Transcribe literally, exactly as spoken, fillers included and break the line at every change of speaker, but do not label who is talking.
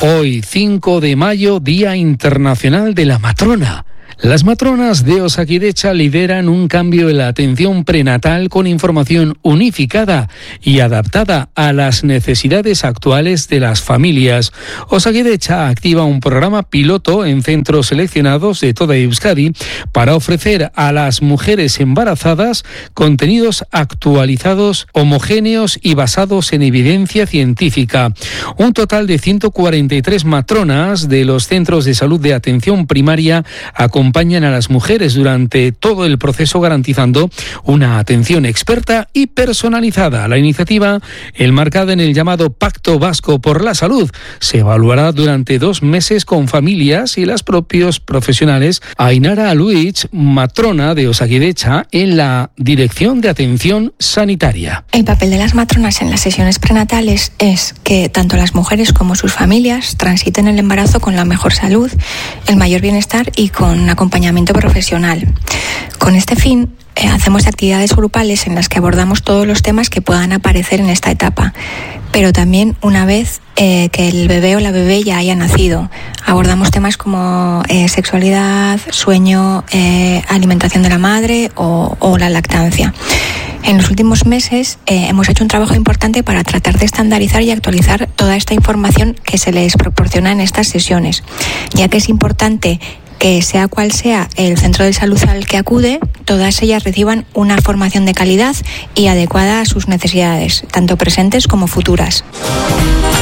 Hoy, cinco de mayo, Día Internacional de la Matrona. Las matronas de Osakidecha lideran un cambio en la atención prenatal con información unificada y adaptada a las necesidades actuales de las familias. Osakidecha activa un programa piloto en centros seleccionados de toda Euskadi para ofrecer a las mujeres embarazadas contenidos actualizados, homogéneos y basados en evidencia científica. Un total de ciento cuarenta y tres matronas de los centros de salud de atención primaria acompañan a las mujeres durante todo el proceso, garantizando una atención experta y personalizada. La iniciativa, enmarcada en el llamado Pacto Vasco por la Salud, se evaluará durante dos meses con familias y los propios profesionales. Ainara Aluich, matrona de Osakidecha, en la Dirección de Atención Sanitaria.
El papel de las matronas en las sesiones prenatales es que tanto las mujeres como sus familias transiten el embarazo con la mejor salud, el mayor bienestar y con acompañamiento profesional. Con este fin, eh, hacemos actividades grupales en las que abordamos todos los temas que puedan aparecer en esta etapa, pero también una vez eh, que el bebé o la bebé ya haya nacido. Abordamos temas como eh, sexualidad, sueño, eh, alimentación de la madre o, o la lactancia. En los últimos meses eh, hemos hecho un trabajo importante para tratar de estandarizar y actualizar toda esta información que se les proporciona en estas sesiones, ya que es importante que sea cual sea el centro de salud al que acude, todas ellas reciban una formación de calidad y adecuada a sus necesidades, tanto presentes como futuras.